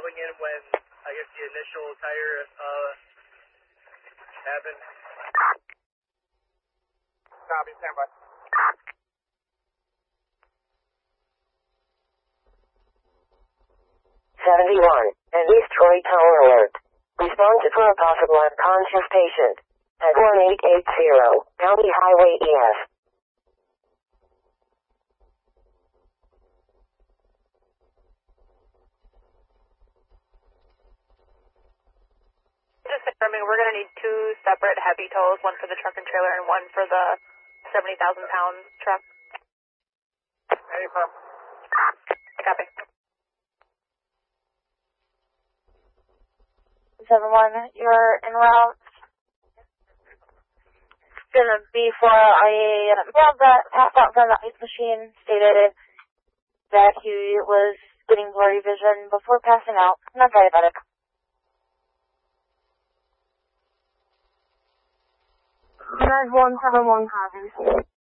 going in when, I guess, the initial tire happened. Copy, standby. 71, and East Troy Tower alert. Respond to for a possible unconscious patient at 1880 County Highway EF. Just confirming, we're going to need 2 separate heavy tows, one for the truck and trailer and one for the 70,000-pound truck. Any firm. Copy. 71, you're en route. It's going to be for a male that passed out from the ice machine, stated that he was getting blurry vision before passing out, not diabetic. 9171 copies.